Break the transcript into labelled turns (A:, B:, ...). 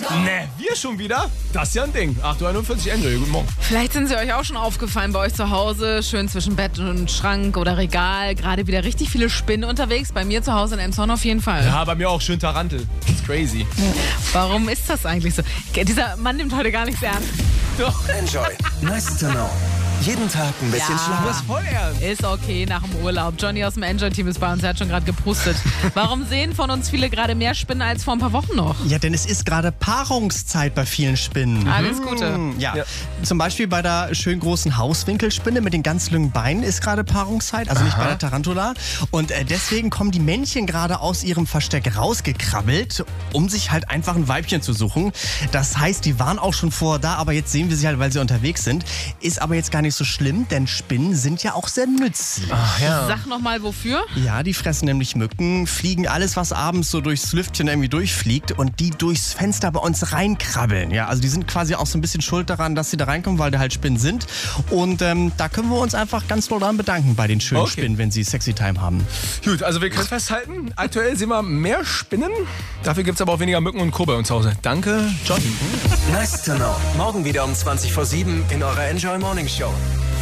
A: Ne, wir schon wieder? Das ist ja ein Ding. 8:41 Uhr, Enjoy, guten Morgen.
B: Vielleicht sind sie euch auch schon aufgefallen bei euch zu Hause, schön zwischen Bett und Schrank oder Regal. Gerade wieder richtig viele Spinnen unterwegs. Bei mir zu Hause in Elmshorn auf jeden Fall.
A: Ja, bei mir auch schön Tarantel. Das ist crazy.
B: Warum ist das eigentlich so? Dieser Mann nimmt heute gar nichts ernst.
A: Doch.
C: Enjoy. Nice to know. Jeden Tag ein bisschen
B: Ja.
A: Das
C: schlauer.
A: ist voll ernst.
B: Ist okay nach dem Urlaub. Johnny aus dem Enjoy-Team ist bei uns, er hat schon gerade gepustet. Warum sehen von uns viele gerade mehr Spinnen als vor ein paar Wochen noch?
D: Ja, denn es ist gerade Paarungszeit bei vielen Spinnen.
B: Alles Gute.
D: Ja. Zum Beispiel bei der schön großen Hauswinkelspinne mit den ganz langen Beinen ist gerade Paarungszeit, also nicht bei der Tarantula. Und deswegen kommen die Männchen gerade aus ihrem Versteck rausgekrabbelt, um sich halt einfach ein Weibchen zu suchen. Das heißt, die waren auch schon vorher da, aber jetzt sehen wir sie halt, weil sie unterwegs sind. Ist aber jetzt gar nicht so schlimm, denn Spinnen sind ja auch sehr nützlich.
A: Ach ja.
B: Sag nochmal wofür?
D: Ja, die fressen nämlich Mücken, fliegen alles, was abends so durchs Lüftchen irgendwie durchfliegt und die durchs Fenster bei uns reinkrabbeln. Ja, also die sind quasi auch so ein bisschen schuld daran, dass sie da reinkommen, weil da halt Spinnen sind. Und da können wir uns einfach ganz doll dran bedanken bei den schönen Spinnen, wenn sie Sexy Time haben.
A: Gut, also wir können festhalten, aktuell sehen wir mehr Spinnen. Dafür gibt es aber auch weniger Mücken und Co. bei uns zu Hause. Danke, Johnny.
C: Nice to know. Morgen wieder um 20:07 in eurer Enjoy Morning Show.